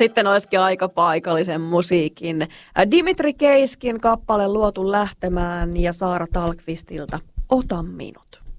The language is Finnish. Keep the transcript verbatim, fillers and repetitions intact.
Sitten olisikin aika paikallisen musiikin. Dimitri Keiskin kappale luotu lähtemään ja Saara Talkvistilta Ota minut.